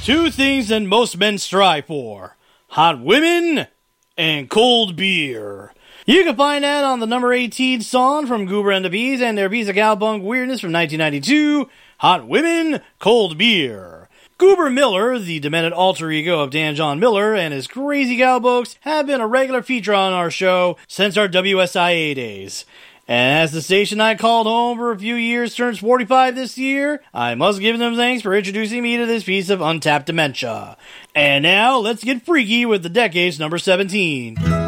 Two things that most men strive for: hot women and cold beer. You can find that on the number 18 song from Goober and the Bees and their piece of cowpunk weirdness from 1992, Hot Women, Cold Beer. Goober Miller, the demented alter ego of Dan John Miller, and his crazy cowpokes have been a regular feature on our show since our WSIA days. And as the station I called home for a few years turns 45 this year, I must give them thanks for introducing me to this piece of untapped dementia. And now, let's get freaky with the decade's number 17.